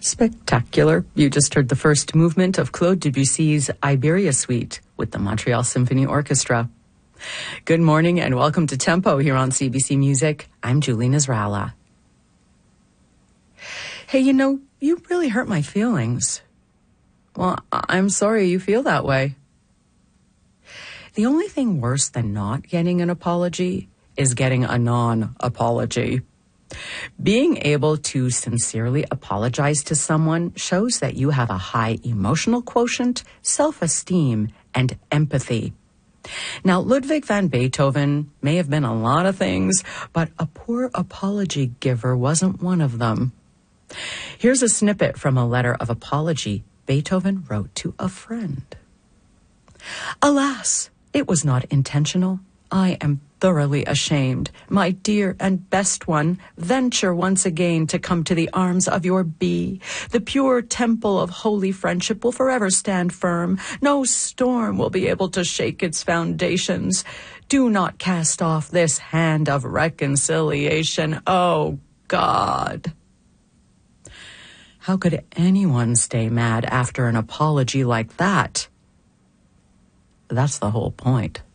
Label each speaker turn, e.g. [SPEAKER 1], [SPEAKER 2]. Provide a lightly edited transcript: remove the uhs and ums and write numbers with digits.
[SPEAKER 1] Spectacular. You just heard the first movement of Claude Debussy's Iberia Suite with the Montreal Symphony Orchestra. Good morning and welcome to Tempo here on CBC Music. I'm Julie Nasrallah. Hey, you really hurt my feelings. Well, I'm sorry you feel that way. The only thing worse than not getting an apology is getting a non-apology. Being able to sincerely apologize to someone shows that you have a high emotional quotient, self-esteem, and empathy. Now, Ludwig van Beethoven may have been a lot of things, but a poor apology giver wasn't one of them. Here's a snippet from a letter of apology Beethoven wrote to a friend. Alas, it was not intentional. I am thoroughly ashamed. My dear and best one, venture once again to come to the arms of your B. The pure temple of holy friendship will forever stand firm. No storm will be able to shake its foundations. Do not cast off this hand of reconciliation. Oh, God. How could anyone stay mad after an apology like that? That's the whole point.